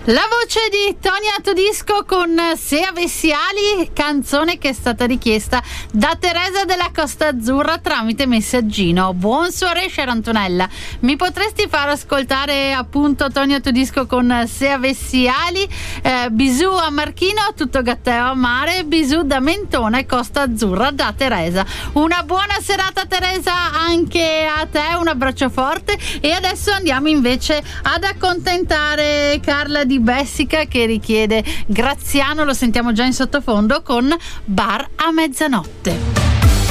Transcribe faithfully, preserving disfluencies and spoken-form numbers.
La voce di Tonia Todisco con Se avessi ali, canzone che è stata richiesta da Teresa della Costa Azzurra tramite messaggino. Buon soirée, chère Antonella, mi potresti far ascoltare appunto Tonia Todisco con Se avessi ali? Eh, bisù a Marchino, tutto gatteo a mare, bisù da Mentone e Costa Azzurra da Teresa. Una buona serata Teresa anche a te, un abbraccio forte. E adesso andiamo invece ad accontentare Carla di Bessica che richiede Graziano, lo sentiamo già in sottofondo con Bar a mezzanotte.